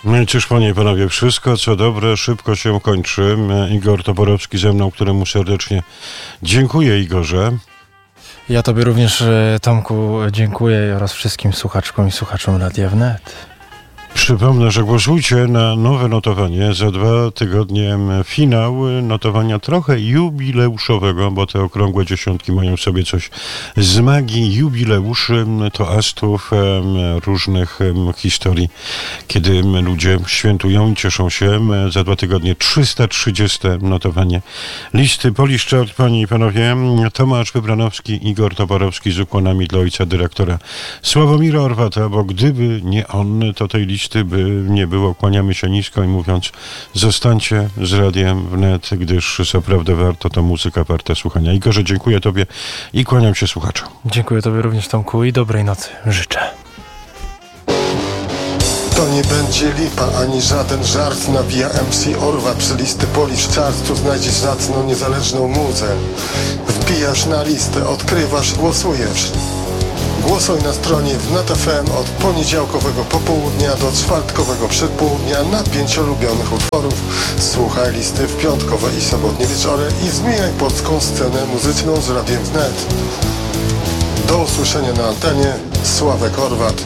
No i cóż, panie i panowie, wszystko co dobre szybko się kończy. Igor Toporowski ze mną, któremu serdecznie dziękuję, Igorze. Ja tobie również, Tomku, dziękuję oraz wszystkim słuchaczkom i słuchaczom Radia Wnet. Przypomnę, że głosujcie na nowe notowanie. Za 2 tygodnie finał notowania trochę jubileuszowego, bo te okrągłe dziesiątki mają sobie coś z magii jubileuszy, toastów, różnych historii, kiedy ludzie świętują i cieszą się. Za 2 tygodnie 330 notowanie listy Polish Chart. Panie i panowie, Tomasz Wybranowski, Igor Toporowski z ukłonami dla ojca dyrektora Sławomira Orwata, bo gdyby nie on, to tej listy by nie było. Kłaniamy się nisko i mówiąc, zostańcie z Radiem Wnet, gdyż co prawda warto, to muzyka warta słuchania. Igorze, dziękuję tobie i kłaniam się słuchaczom. Dziękuję tobie również, Tomku, i dobrej nocy życzę. To nie będzie lipa, ani żaden żart. Nawija MC Orwa przy listy Polish Chart. Tu znajdziesz zacną, niezależną muzę. Wbijasz na listę, odkrywasz, głosujesz. Głosuj na stronie Wnet FM od poniedziałkowego popołudnia do czwartkowego przedpołudnia na 5 ulubionych utworów. Słuchaj listy w piątkowe i sobotnie wieczory i zmieniaj polską scenę muzyczną z Radiem Wnet. Do usłyszenia na antenie. Sławek Orwat.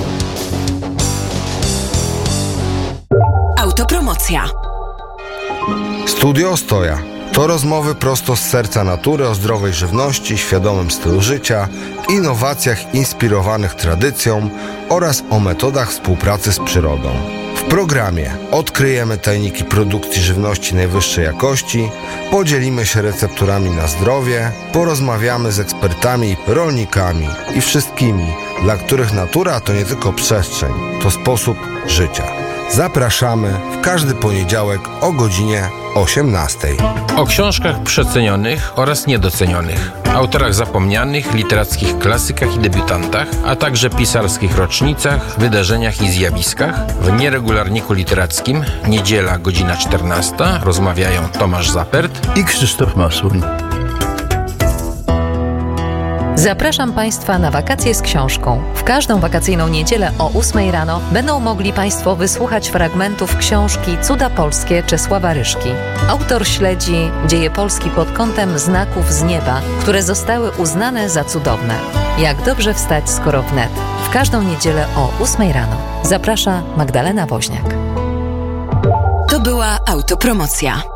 Autopromocja. Studio Ostoja. To rozmowy prosto z serca natury o zdrowej żywności, świadomym stylu życia, innowacjach inspirowanych tradycją oraz o metodach współpracy z przyrodą. W programie odkryjemy tajniki produkcji żywności najwyższej jakości, podzielimy się recepturami na zdrowie, porozmawiamy z ekspertami, rolnikami i wszystkimi, dla których natura to nie tylko przestrzeń, to sposób życia. Zapraszamy w każdy poniedziałek o godzinie 18. O książkach przecenionych oraz niedocenionych, autorach zapomnianych, literackich klasykach i debiutantach, a także pisarskich rocznicach, wydarzeniach i zjawiskach. W nieregularniku literackim, niedziela, godzina 14, rozmawiają Tomasz Zapert i Krzysztof Masuń. Zapraszam Państwa na wakacje z książką. W każdą wakacyjną niedzielę o 8 rano będą mogli Państwo wysłuchać fragmentów książki Cuda Polskie Czesława Ryszki. Autor śledzi dzieje Polski pod kątem znaków z nieba, które zostały uznane za cudowne. Jak dobrze wstać, skoro wnet. W każdą niedzielę o 8 rano. Zaprasza Magdalena Woźniak. To była autopromocja.